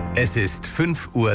Es ist 5:30 Uhr.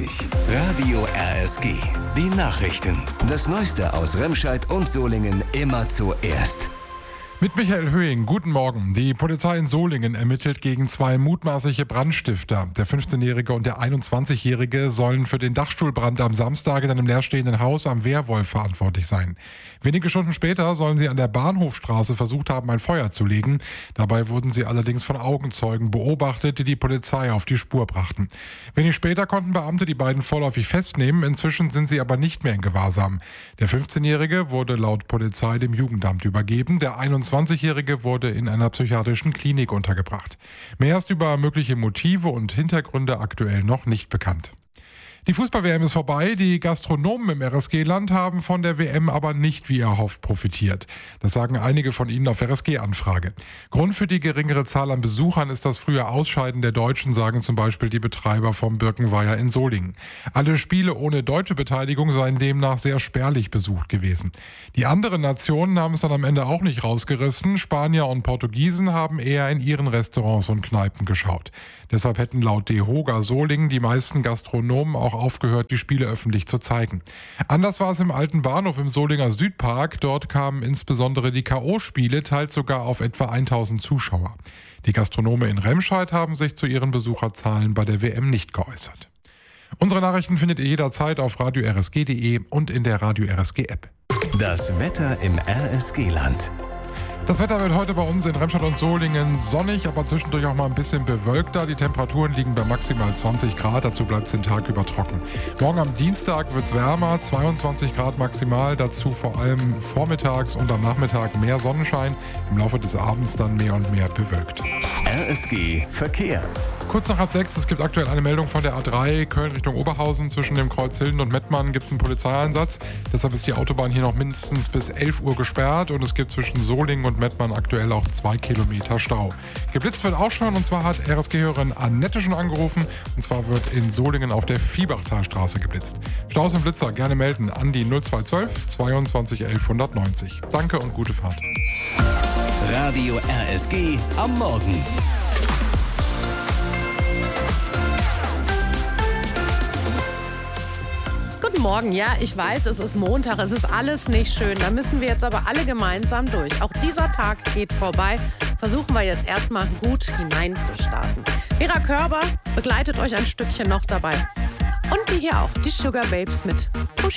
Radio RSG. Die Nachrichten. Das Neueste aus Remscheid und Solingen immer zuerst. Mit Michael Höhing, guten Morgen. Die Polizei in Solingen ermittelt gegen zwei mutmaßliche Brandstifter. Der 15-Jährige und der 21-Jährige sollen für den Dachstuhlbrand am Samstag in einem leerstehenden Haus am Wehrwolf verantwortlich sein. Wenige Stunden später sollen sie an der Bahnhofstraße versucht haben, ein Feuer zu legen. Dabei wurden sie allerdings von Augenzeugen beobachtet, die die Polizei auf die Spur brachten. Wenig später konnten Beamte die beiden vorläufig festnehmen. Inzwischen sind sie aber nicht mehr in Gewahrsam. Der 15-Jährige wurde laut Polizei dem Jugendamt übergeben. Der 21-Jährige wurde in einer psychiatrischen Klinik untergebracht. Mehr ist über mögliche Motive und Hintergründe aktuell noch nicht bekannt. Die Fußball-WM ist vorbei. Die Gastronomen im RSG-Land haben von der WM aber nicht wie erhofft profitiert. Das sagen einige von ihnen auf RSG-Anfrage. Grund für die geringere Zahl an Besuchern ist das frühe Ausscheiden der Deutschen, sagen zum Beispiel die Betreiber vom Birkenweiher in Solingen. Alle Spiele ohne deutsche Beteiligung seien demnach sehr spärlich besucht gewesen. Die anderen Nationen haben es dann am Ende auch nicht rausgerissen. Spanier und Portugiesen haben eher in ihren Restaurants und Kneipen geschaut. Deshalb hätten laut DEHOGA Solingen die meisten Gastronomen auch aufgehört, die Spiele öffentlich zu zeigen. Anders war es im alten Bahnhof im Solinger Südpark. Dort kamen insbesondere die K.O.-Spiele, teils sogar auf etwa 1000 Zuschauer. Die Gastronome in Remscheid haben sich zu ihren Besucherzahlen bei der WM nicht geäußert. Unsere Nachrichten findet ihr jederzeit auf radio-rsg.de und in der Radio RSG App. Das Wetter im RSG-Land. Das Wetter wird heute bei uns in Remscheid und Solingen sonnig, aber zwischendurch auch mal ein bisschen bewölkter. Die Temperaturen liegen bei maximal 20 Grad, dazu bleibt es den Tag über trocken. Morgen am Dienstag wird es wärmer, 22 Grad maximal, dazu vor allem vormittags und am Nachmittag mehr Sonnenschein, im Laufe des Abends dann mehr und mehr bewölkt. RSG Verkehr. Kurz nach 5:30, es gibt aktuell eine Meldung von der A3 Köln Richtung Oberhausen. Zwischen dem Kreuz Hilden und Mettmann gibt es einen Polizeieinsatz. Deshalb ist die Autobahn hier noch mindestens bis 11 Uhr gesperrt und es gibt zwischen Solingen und Mettmann aktuell auch 2 Kilometer Stau. Geblitzt wird auch schon, und zwar hat RSG-Hörerin Annette schon angerufen. Und zwar wird in Solingen auf der Viehbachtalstraße geblitzt. Staus und Blitzer gerne melden an die 0212 22 11 190. Danke und gute Fahrt. Radio RSG am Morgen. Guten Morgen, ja, ich weiß, es ist Montag, es ist alles nicht schön. Da müssen wir jetzt aber alle gemeinsam durch. Auch dieser Tag geht vorbei. Versuchen wir jetzt erstmal gut hineinzustarten. Vera Körber begleitet euch ein Stückchen noch dabei. Und wie hier auch, die Sugar Babes mit Push.